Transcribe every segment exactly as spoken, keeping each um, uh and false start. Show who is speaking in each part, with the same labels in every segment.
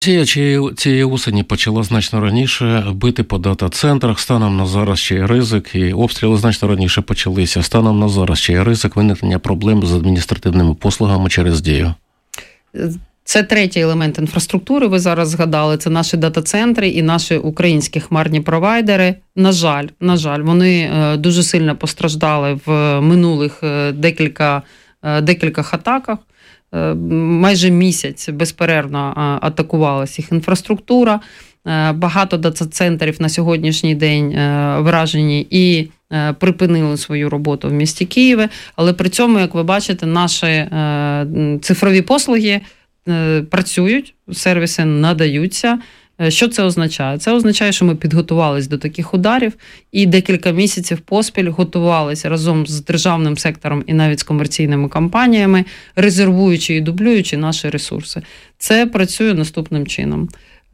Speaker 1: Росія цієї осені почала значно раніше бити по дата-центрах. Станом на зараз ще є ризик, і обстріли значно раніше почалися. Станом на зараз ще є ризик виникнення проблем з адміністративними послугами через Дію.
Speaker 2: Це третій елемент інфраструктури, ви зараз згадали, це наші дата-центри і наші українські хмарні провайдери. На жаль, на жаль, вони дуже сильно постраждали в минулих декілька, декількох атаках. Майже місяць безперервно атакувалася їх інфраструктура. Багато дата-центрів на сьогоднішній день вражені і припинили свою роботу в місті Києві. Але при цьому, як ви бачите, наші цифрові послуги працюють, сервіси надаються. Що це означає? Це означає, що ми підготувалися до таких ударів і декілька місяців поспіль готувалися разом з державним сектором і навіть з комерційними компаніями, резервуючи і дублюючи наші ресурси. Це працює наступним чином.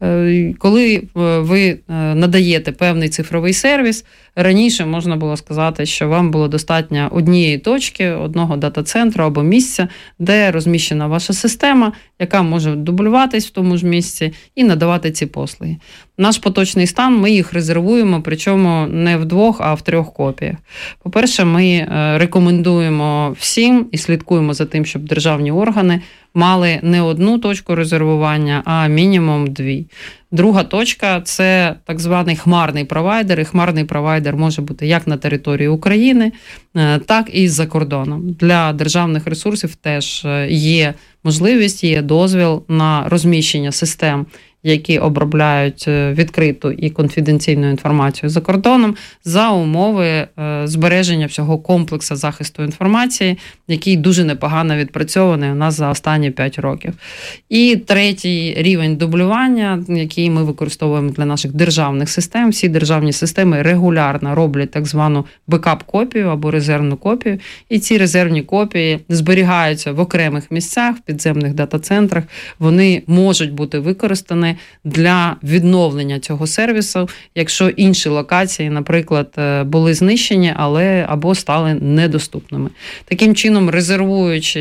Speaker 2: Коли ви надаєте певний цифровий сервіс, раніше можна було сказати, що вам було достатньо однієї точки, одного дата-центру або місця, де розміщена ваша система, яка може дублюватись в тому ж місці і надавати ці послуги. Наш поточний стан, ми їх резервуємо, причому не в двох, а в трьох копіях. По-перше, ми рекомендуємо всім і слідкуємо за тим, щоб державні органи мали не одну точку резервування, а мінімум дві. Друга точка – це так званий хмарний провайдер. І хмарний провайдер може бути як на території України, так і за кордоном. Для державних ресурсів теж є можливість, є дозвіл на розміщення систем, які обробляють відкриту і конфіденційну інформацію за кордоном, за умови збереження всього комплексу захисту інформації, який дуже непогано відпрацьований у нас за останні п'ять років. І третій рівень дублювання, який ми використовуємо для наших державних систем. Всі державні системи регулярно роблять так звану бекап-копію або резервну копію, і ці резервні копії зберігаються в окремих місцях, в підземних дата-центрах. Вони можуть бути використані для відновлення цього сервісу, якщо інші локації, наприклад, були знищені, але або стали недоступними. Таким чином, резервуючи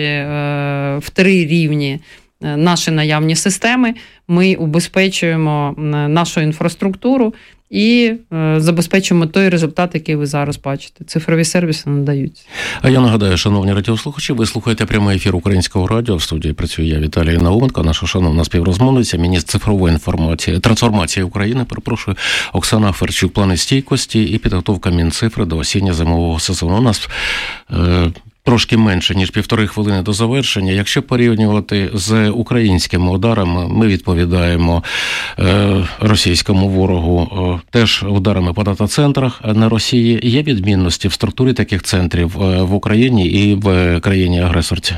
Speaker 2: в три рівні наші наявні системи, ми убезпечуємо нашу інфраструктуру і забезпечуємо той результат, який ви зараз бачите. Цифрові сервіси надаються.
Speaker 1: А я нагадаю, шановні радіослухачі, ви слухаєте прямий ефір Українського радіо. В студії працюю я, Віталій Науменко, наша шановна співрозмовниця, міністр цифрової інформації, трансформації України, перепрошую, Оксана Ферчук. Плани стійкості і підготовка Мінцифри до осінньо-зимового сезону. У нас е- трошки менше, ніж півтори хвилини до завершення. Якщо порівнювати з українськими ударами, ми відповідаємо е, російському ворогу е, теж ударами по дата-центрах на Росії. Є відмінності в структурі таких центрів е, в Україні і в країні-агресорці?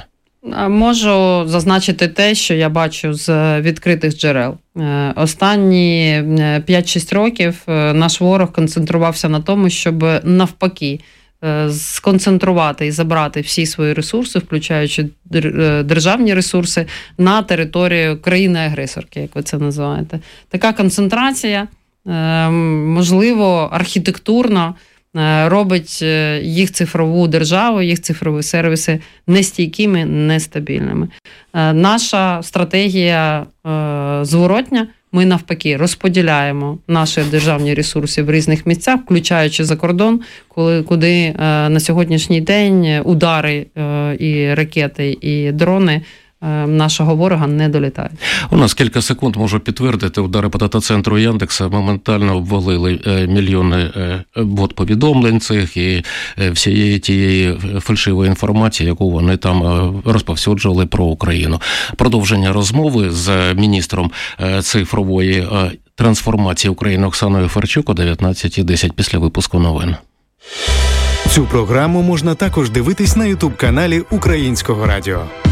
Speaker 2: Можу зазначити те, що я бачу з відкритих джерел. Останні п'ять-шість років наш ворог концентрувався на тому, щоб навпаки сконцентрувати і забрати всі свої ресурси, включаючи державні ресурси, на територію країни-агресорки, як ви це називаєте. Така концентрація, можливо, архітектурно робить їх цифрову державу, їх цифрові сервіси нестійкими, нестабільними. Наша стратегія зворотня. Ми, навпаки, розподіляємо наші державні ресурси в різних місцях, включаючи за кордон, коли, куди на сьогоднішній день удари і ракети, і дрони нашого ворога не долітають.
Speaker 1: У нас кілька секунд, можу підтвердити, удари по дата-центру Яндекса моментально обвалили мільйони бот-повідомлень цих і всієї тієї фальшивої інформації, яку вони там розповсюджували про Україну. Продовження розмови з міністром цифрової трансформації України Оксаною Ферчук о дев'ятнадцятій десять після випуску новин.
Speaker 3: Цю програму можна також дивитись на ютуб-каналі Українського радіо.